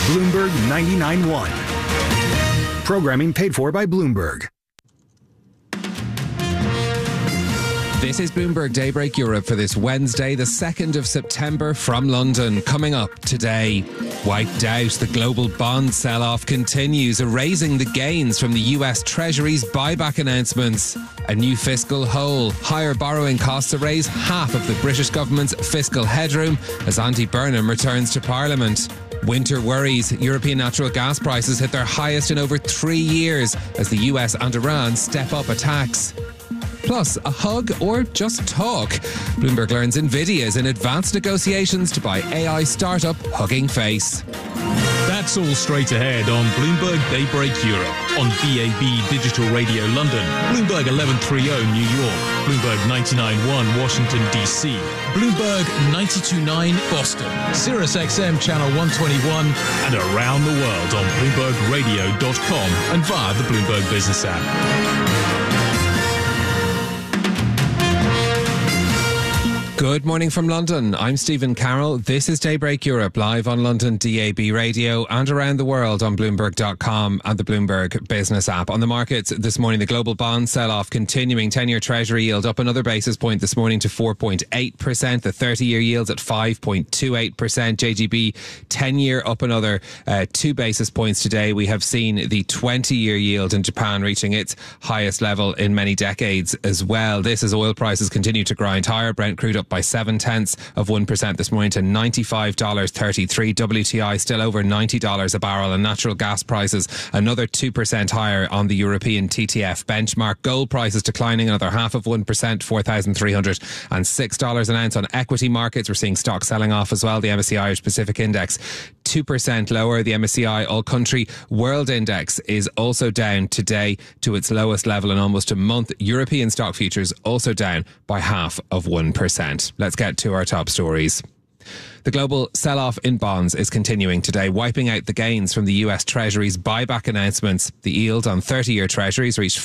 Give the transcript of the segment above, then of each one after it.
Bloomberg 99.1. Programming paid for by Bloomberg. This is Bloomberg Daybreak Europe for this Wednesday, the 2nd of September from London. Coming up today, wiped out. The global bond sell-off continues, erasing the gains from the US Treasury's buyback announcements. A new fiscal hole. Higher borrowing costs erase half of the British government's fiscal headroom as Andy Burnham returns to Parliament. Winter worries. European natural gas prices hit their highest in over 3 years as the US and Iran step up attacks. Plus, a hug or just talk. Bloomberg learns Nvidia is in advanced negotiations to buy AI startup Hugging Face. That's all straight ahead on Bloomberg Daybreak Europe, on DAB Digital Radio London, Bloomberg 1130 New York, Bloomberg 99.1 Washington DC, Bloomberg 92.9 Boston, Sirius XM Channel 121, and around the world on BloombergRadio.com and via the Bloomberg Business app. Good morning from London. I'm Stephen Carroll. This is Daybreak Europe, live on London DAB Radio and around the world on Bloomberg.com and the Bloomberg Business app. On the markets this morning, the global bond sell-off continuing. 10-year Treasury yield up another basis point this morning to 4.8%. The 30-year yield's at 5.28%. JGB 10-year up another 2 basis points today. We have seen the 20-year yield in Japan reaching its highest level in many decades as well. This as oil prices continue to grind higher. Brent crude up by 0.7% this morning to $95.33. WTI still over $90 a barrel, and natural gas prices another 2% higher on the European TTF benchmark. Gold prices declining another 0.5%, $4,306 an ounce on equity markets. We're seeing stocks selling off as well. The MSCI Irish Pacific Index 2% lower. The MSCI All Country World Index is also down today to its lowest level in almost a month. European stock futures also down by 0.5%. Let's get to our top stories. The global sell-off in bonds is continuing today, wiping out the gains from the US Treasury's buyback announcements. The yield on 30-year Treasuries reached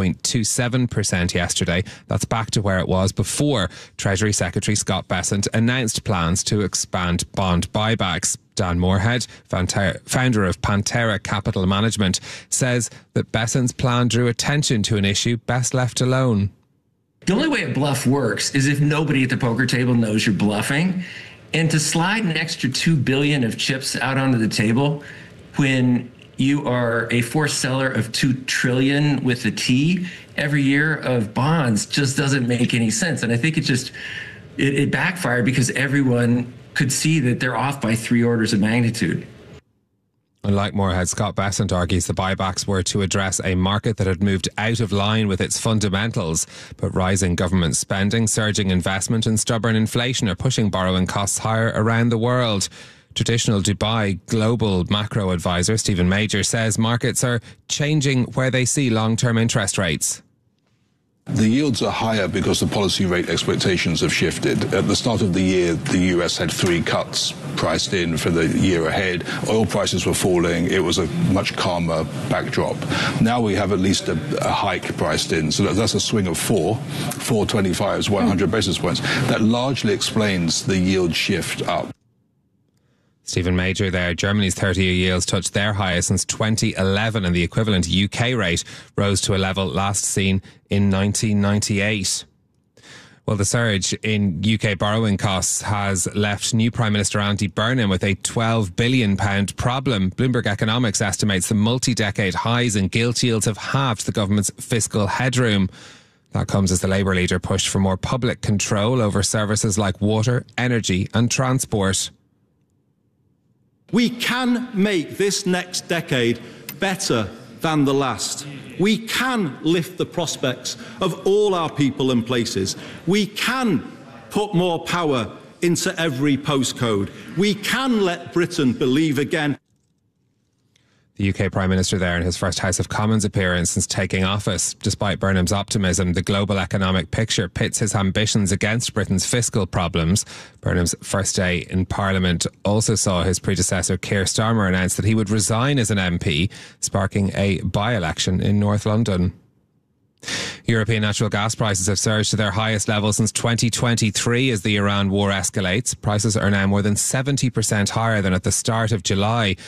5.27% yesterday. That's back to where it was before Treasury Secretary Scott Bessent announced plans to expand bond buybacks. Dan Moorhead, founder of Pantera Capital Management, says that Bessent's plan drew attention to an issue best left alone. The only way a bluff works is if nobody at the poker table knows you're bluffing. And to slide an extra $2 billion of chips out onto the table when you are a forced seller of $2 trillion with a T every year of bonds just doesn't make any sense. And I think it backfired because everyone could see that they're off by 3 orders of magnitude. Unlike Moorhead, Scott Bessent argues the buybacks were to address a market that had moved out of line with its fundamentals, but rising government spending, surging investment and stubborn inflation are pushing borrowing costs higher around the world. Traditional Dubai global macro advisor Stephen Major says markets are changing where they see long-term interest rates. The yields are higher because the policy rate expectations have shifted. At the start of the year, the US had 3 cuts priced in for the year ahead. Oil prices were falling. It was a much calmer backdrop. Now we have at least a hike priced in. So that's a swing of 425 is 100 basis points. That largely explains the yield shift up. Stephen Major there. Germany's 30-year yields touched their highest since 2011, and the equivalent UK rate rose to a level last seen in 1998. Well, the surge in UK borrowing costs has left new Prime Minister Andy Burnham with a £12 billion problem. Bloomberg Economics estimates the multi-decade highs in gilt yields have halved the government's fiscal headroom. That comes as the Labour leader pushed for more public control over services like water, energy and transport. We can make this next decade better than the last. We can lift the prospects of all our people and places. We can put more power into every postcode. We can let Britain believe again. The UK Prime Minister there in his first House of Commons appearance since taking office. Despite Burnham's optimism, the global economic picture pits his ambitions against Britain's fiscal problems. Burnham's first day in Parliament also saw his predecessor Keir Starmer announce that he would resign as an MP, sparking a by-election in North London. European natural gas prices have surged to their highest level since 2023 as the Iran war escalates. Prices are now more than 70% higher than at the start of July.